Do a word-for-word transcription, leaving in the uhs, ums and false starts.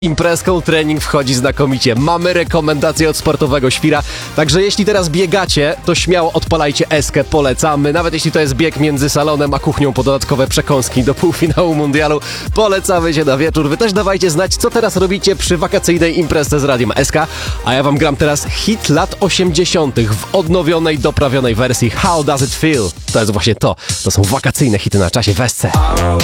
Imprezką trening wchodzi znakomicie. Mamy rekomendacje od sportowego świra, także jeśli teraz biegacie, to śmiało odpalajcie eskę, polecamy. Nawet jeśli to jest bieg między salonem a kuchnią po dodatkowe przekąski do półfinału mundialu, polecamy się na wieczór. Wy też dawajcie znać, co teraz robicie przy wakacyjnej imprezie z Radiem S K, a ja wam gram teraz hit lat osiemdziesiątych w odnowionej, doprawionej wersji How Does It Feel? To jest właśnie to. To są wakacyjne hity na czasie w S C.